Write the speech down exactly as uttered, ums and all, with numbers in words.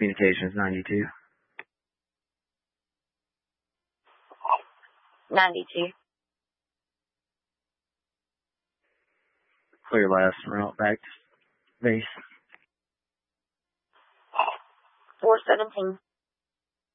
Communications ninety-two. ninety-two. Clear last route back to base. four seventeen.